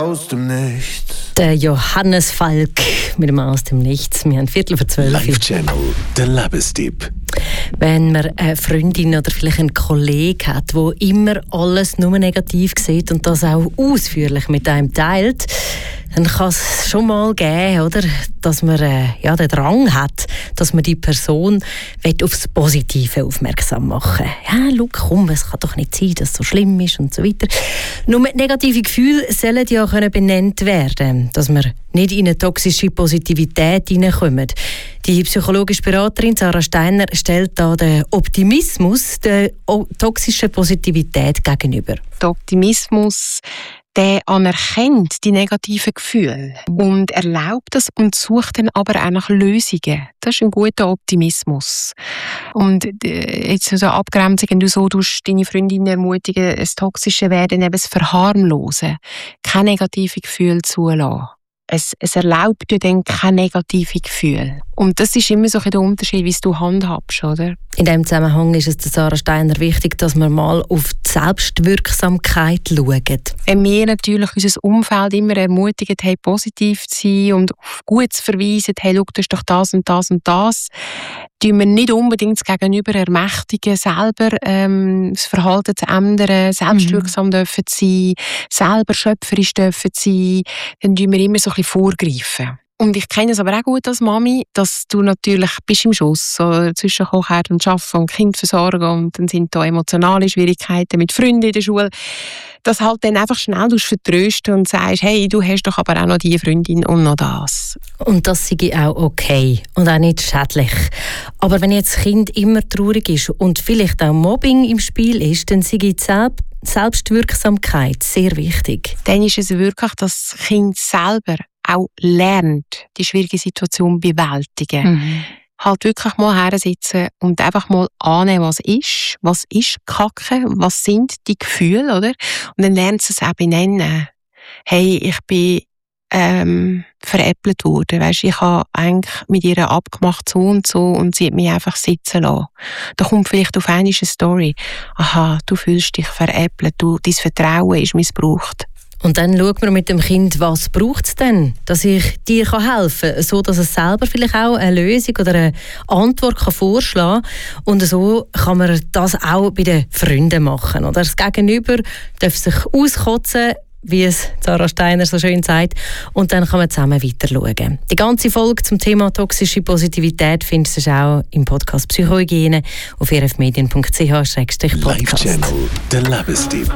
aus dem Nichts. Der Johannes Falk mit dem Aus dem Nichts. Wir haben 11:45. Live-Channel, der Lebenstipp. Wenn man eine Freundin oder vielleicht einen Kollegen hat, der immer alles nur negativ sieht und das auch ausführlich mit einem teilt, dann kann es schon mal geben, oder, dass man den Drang hat, dass man die Person aufs Positive aufmerksam machen will. Ja, schau, komm, es kann doch nicht sein, dass es so schlimm ist und so weiter. Nur negative Gefühle sollen ja benannt werden, dass man nicht in eine toxische Positivität hineinkommt. Die psychologische Beraterin Sarah Steiner stellt da den Optimismus der toxischen Positivität gegenüber. Der Optimismus, der anerkennt die negativen Gefühle und erlaubt das und sucht dann aber auch nach Lösungen. Das ist ein guter Optimismus. Und jetzt so eine Abgrenzung, wenn du so deine Freundin ermutigen, das Toxische werden, eben das Verharmlosen, keine negativen Gefühle zulassen. Es erlaubt dir dann keine negativen Gefühle. Und das ist immer so ein der Unterschied, wie du handhabst, oder? In diesem Zusammenhang ist es der Sarah Steiner wichtig, dass wir mal auf die Selbstwirksamkeit schauen. Wenn wir natürlich unser Umfeld immer ermutigen, hey, positiv zu sein und auf gut zu verweisen, hey, schau, das ist doch das und das und das, tun wir nicht unbedingt das Gegenüber ermächtigen, selber das Verhalten zu ändern, selbstwirksam dürfen sein, selber schöpferisch dürfen sein, dann tun wir immer so ein bisschen vorgreifen. Und ich kenne es aber auch gut als Mami, dass du natürlich bist im Schuss, so zwischen Kochherd und Arbeiten und Kind versorgen und dann sind da emotionale Schwierigkeiten mit Freunden in der Schule, dass halt dann einfach schnell vertrösten und sagst, hey, du hast doch aber auch noch die Freundin und noch das. Und das sei auch okay und auch nicht schädlich. Aber wenn jetzt das Kind immer traurig ist und vielleicht auch Mobbing im Spiel ist, dann sei die Selbstwirksamkeit sehr wichtig. Dann ist es wirklich, dass das Kind selber auch lernt, die schwierige Situation bewältigen. Halt wirklich mal hersitzen und einfach mal annehmen, was ist Kacke, was sind die Gefühle, oder? Und dann lernt sie es auch benennen. Hey, ich bin veräppelt worden, weisst, ich habe eigentlich mit ihr abgemacht so und sie hat mich einfach sitzen lassen. Da kommt vielleicht auf einmal eine Story. Aha, du fühlst dich veräppelt, dein Vertrauen ist missbraucht. Und dann schaut man mit dem Kind, was braucht es denn, dass ich dir helfen kann, so dass es selber vielleicht auch eine Lösung oder eine Antwort vorschlagen kann. Und so kann man das auch bei den Freunden machen. Oder das Gegenüber darf sich auskotzen, wie es Sarah Steiner so schön sagt, und dann kann man zusammen weiter schauen. Die ganze Folge zum Thema toxische Positivität findest du auch im Podcast Psychohygiene auf rfmedien.ch/podcast. Live-Channel, der Lebenstipp.